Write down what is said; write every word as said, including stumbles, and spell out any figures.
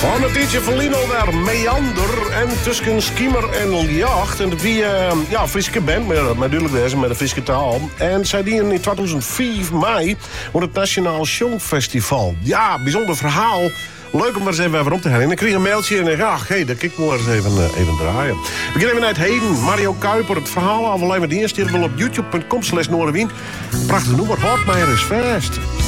Van het tijdje van Lino daar Meander en tussen Skimmer en Jacht. En de wie, uh, ja, Friese band, maar, maar natuurlijk deze met de Friese taal. En zij dienen in tweeduizend vier mei voor het Nationaal Songfestival. Ja, bijzonder verhaal. Leuk om maar eens even over op te gaan. En ik kreeg een mailtje en ik dacht, hé, dat kijk ik maar eens even, uh, even draaien. We beginnen even naar het heden. Mario Kuiper, het verhaal af alleen maar de eerste. Wel op youtube punt com slash Noorderwien. Prachtig nummer, Hotmeijer is vast.